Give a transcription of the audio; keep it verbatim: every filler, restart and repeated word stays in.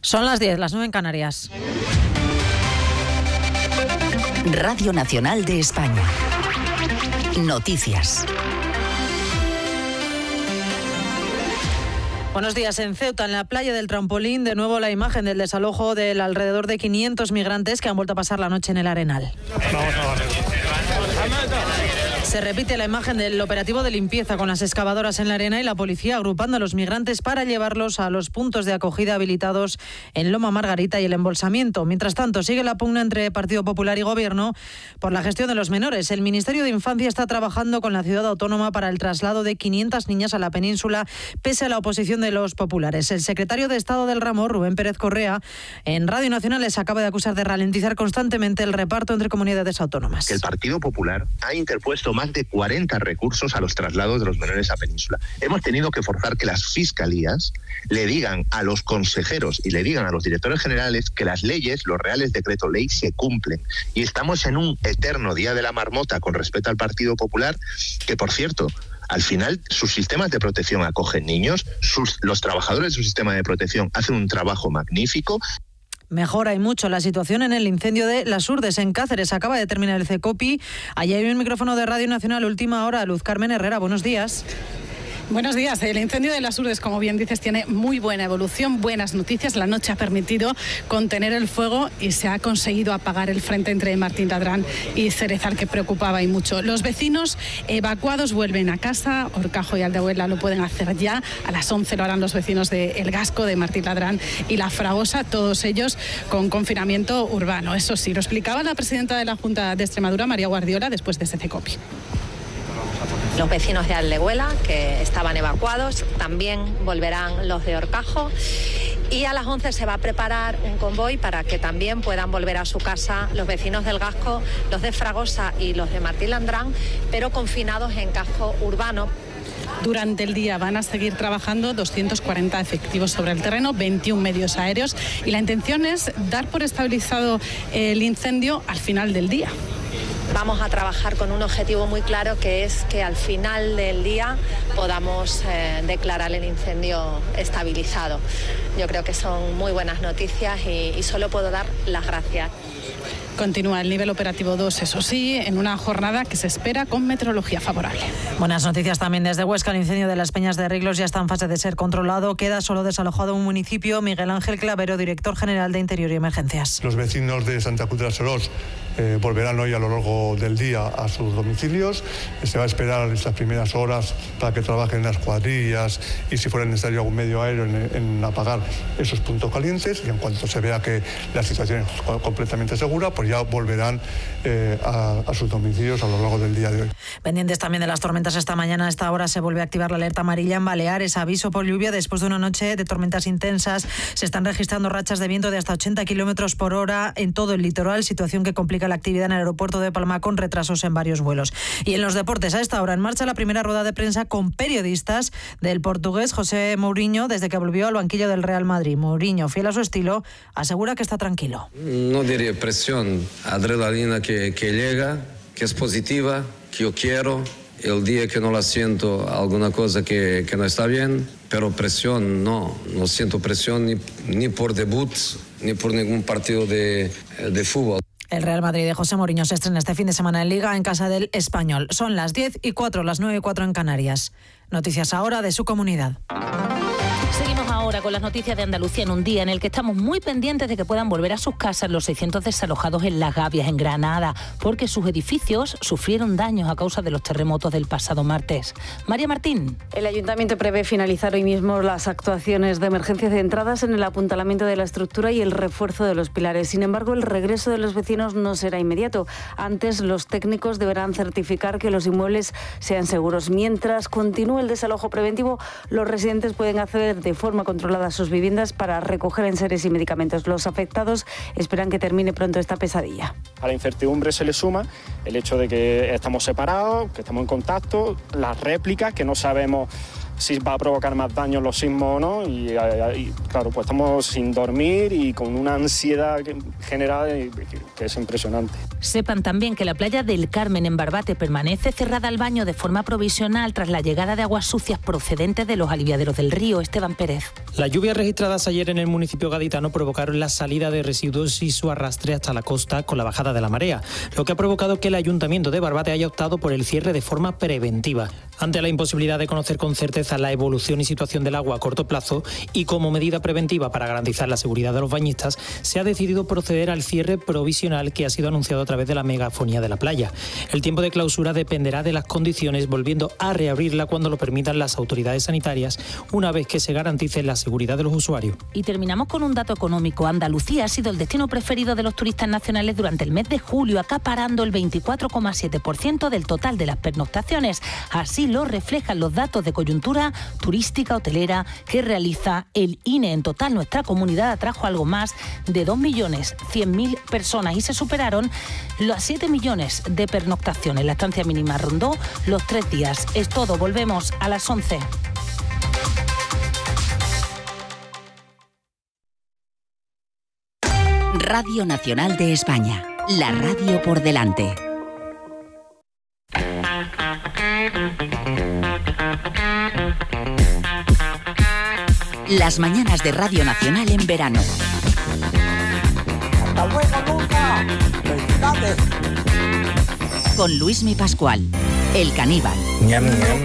Son las diez, las nueve en Canarias. Radio Nacional de España. Noticias. Buenos días. En Ceuta, en la playa del Trampolín, de nuevo la imagen del desalojo del alrededor de quinientos migrantes que han vuelto a pasar la noche en el Arenal. Vamos a ver. Se repite la imagen del operativo de limpieza con las excavadoras en la arena y la policía agrupando a los migrantes para llevarlos a los puntos de acogida habilitados en Loma Margarita y el embolsamiento. Mientras tanto, sigue la pugna entre Partido Popular y Gobierno por la gestión de los menores. El Ministerio de Infancia está trabajando con la ciudad autónoma para el traslado de quinientas niñas a la península, pese a la oposición de los populares. El secretario de Estado del ramo, Rubén Pérez Correa, en Radio Nacional les acaba de acusar de ralentizar constantemente el reparto entre comunidades autónomas. El Partido Popular ha interpuesto más de cuarenta recursos a los traslados de los menores a península. Hemos tenido que forzar que las fiscalías le digan a los consejeros y le digan a los directores generales que las leyes, los reales decretos ley, se cumplen. Y estamos en un eterno día de la marmota con respecto al Partido Popular, que, por cierto, al final sus sistemas de protección acogen niños, sus, los trabajadores de su sistema de protección hacen un trabajo magnífico. Mejora y mucho la situación en el incendio de Las Urdes, en Cáceres. Acaba de terminar el CECOPI. Allí hay un micrófono de Radio Nacional, última hora. Luz Carmen Herrera, buenos días. Buenos días. El incendio de Las Urdes, como bien dices, tiene muy buena evolución, buenas noticias. La noche ha permitido contener el fuego y se ha conseguido apagar el frente entre Martín Ladrán y Cerezal, que preocupaba y mucho. Los vecinos evacuados vuelven a casa. Horcajo y Aldehuela lo pueden hacer ya. A las once lo harán los vecinos de El Gasco, de Martín Ladrán y La Fragosa, todos ellos con confinamiento urbano. Eso sí, lo explicaba la presidenta de la Junta de Extremadura, María Guardiola, después de ese CECOPI. Los vecinos de Aldehuela, que estaban evacuados, también volverán los de Horcajo. Y a las once se va a preparar un convoy para que también puedan volver a su casa los vecinos del Gasco, los de Fragosa y los de Martín Ladrán, pero confinados en casco urbano. Durante el día van a seguir trabajando doscientos cuarenta efectivos sobre el terreno, veintiún medios aéreos, y la intención es dar por estabilizado el incendio al final del día. Vamos a trabajar con un objetivo muy claro, que es que al final del día podamos eh, declarar el incendio estabilizado. Yo creo que son muy buenas noticias y, y solo puedo dar las gracias. Continúa el nivel operativo dos, eso sí, en una jornada que se espera con meteorología favorable. Buenas noticias también desde Huesca. El incendio de las Peñas de Riglos ya está en fase de ser controlado. Queda solo desalojado un municipio. Miguel Ángel Clavero, director general de Interior y Emergencias. Los vecinos de Santa Cruz de la Serós eh, volverán hoy a lo largo del día a sus domicilios. Se va a esperar estas primeras horas para que trabajen las cuadrillas y, si fuera necesario, algún medio aéreo en, en apagar esos puntos calientes. Y en cuanto se vea que la situación es completamente segura, pues ya volverán eh, a, a sus domicilios a lo largo del día de hoy. Pendientes también de las tormentas esta mañana. A esta hora se vuelve a activar la alerta amarilla en Baleares. Aviso por lluvia después de una noche de tormentas intensas. Se están registrando rachas de viento de hasta ochenta kilómetros por hora en todo el litoral, situación que complica la actividad en el aeropuerto de Palma, con retrasos en varios vuelos. Y en los deportes, a esta hora en marcha la primera rueda de prensa con periodistas del portugués José Mourinho desde que volvió al banquillo del Real Madrid. Mourinho, fiel a su estilo, asegura que está tranquilo. No diría presión, adrenalina que, que llega, que es positiva, que yo quiero. El día que no la siento, alguna cosa que, que no está bien, pero presión no, no siento presión ni, ni por debut, ni por ningún partido de, de fútbol. El Real Madrid de José Mourinho se estrena este fin de semana en Liga en casa del Español. Son las diez y cuatro, las nueve y cuatro en Canarias. Noticias ahora de su comunidad. Seguimos ahora con las noticias de Andalucía, en un día en el que estamos muy pendientes de que puedan volver a sus casas los seiscientos desalojados en Las Gavias, en Granada, porque sus edificios sufrieron daños a causa de los terremotos del pasado martes. María Martín. El Ayuntamiento prevé finalizar hoy mismo las actuaciones de emergencia centradas en el apuntalamiento de la estructura y el refuerzo de los pilares. Sin embargo, el regreso de los vecinos no será inmediato. Antes, los técnicos deberán certificar que los inmuebles sean seguros. Mientras continúe el desalojo preventivo, los residentes pueden acceder de forma controlada a sus viviendas para recoger enseres y medicamentos. Los afectados esperan que termine pronto esta pesadilla. A la incertidumbre se le suma el hecho de que estamos separados, que estamos en contacto, las réplicas, que no sabemos si va a provocar más daño los sismos o no, y, y claro, pues estamos sin dormir y con una ansiedad generada que, que es impresionante. Sepan también que la playa del Carmen en Barbate permanece cerrada al baño de forma provisional tras la llegada de aguas sucias procedentes de los aliviaderos del río. Esteban Pérez. Las lluvias registradas ayer en el municipio gaditano provocaron la salida de residuos y su arrastre hasta la costa con la bajada de la marea, lo que ha provocado que el Ayuntamiento de Barbate haya optado por el cierre de forma preventiva. Ante la imposibilidad de conocer con certeza la evolución y situación del agua a corto plazo y como medida preventiva para garantizar la seguridad de los bañistas, se ha decidido proceder al cierre provisional que ha sido anunciado a través de la megafonía de la playa. El tiempo de clausura dependerá de las condiciones, volviendo a reabrirla cuando lo permitan las autoridades sanitarias, una vez que se garantice la seguridad de los usuarios. Y terminamos con un dato económico. Andalucía ha sido el destino preferido de los turistas nacionales durante el mes de julio, acaparando el veinticuatro coma siete por ciento del total de las pernoctaciones. Así lo reflejan los datos de coyuntura turística hotelera que realiza el I N E. En total, nuestra comunidad atrajo algo más de dos millones cien mil personas y se superaron los siete millones de pernoctaciones. La estancia mínima rondó los tres días. Es todo, volvemos a las once. Radio Nacional de España, la radio por delante. Las mañanas de Radio Nacional en verano. ¡Hasta luego, Luca! ¡Felicidades! Con Luismi Pascual, el caníbal. Ñam, ñam.